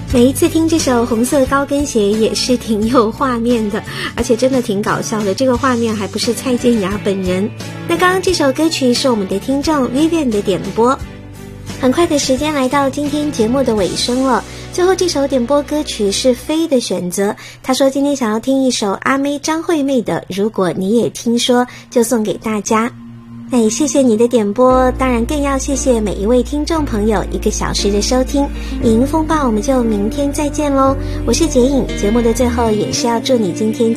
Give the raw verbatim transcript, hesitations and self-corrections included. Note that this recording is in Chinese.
每一次听这首红色高跟鞋也是挺有画面的，而且真的挺搞笑的，这个画面还不是蔡健雅本人。那刚刚这首歌曲是我们的听众 Vivian 的点播。很快的时间来到今天节目的尾声了，最后这首点播歌曲是飞的选择，他说今天想要听一首阿妹张惠妹的如果你也听说，就送给大家。那也谢谢你的点播，当然更要谢谢每一位听众朋友一个小时的收听。影音风暴我们就明天再见咯，我是洁颖，节目的最后也是要祝你今天